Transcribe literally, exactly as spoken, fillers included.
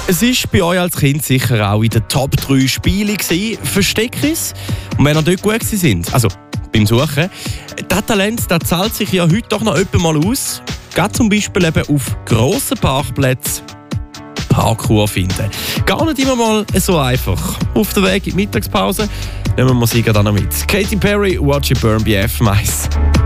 Es war bei euch als Kind sicher auch in den Top drei Spielen Versteckis. Und wenn ihr dort gut sind, also beim Suchen, das Talent das zahlt sich ja heute doch noch öppe mal aus. Gerade zum Beispiel eben auf grossen Parkplätzen Parkour finden. Gar nicht immer mal so einfach. Auf dem Weg in die Mittagspause nehmen wir Musik dann noch mit. Katy Perry, Watch It Burn bei F M eins.